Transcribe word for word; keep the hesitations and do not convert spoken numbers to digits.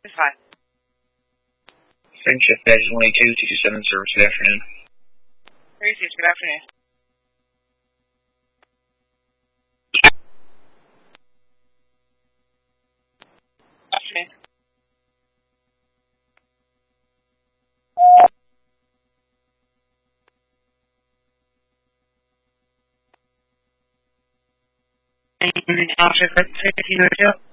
Fine. Friendship Badge one eighty-two, two two seven service, good afternoon. thirty-six, good afternoon. Afternoon. After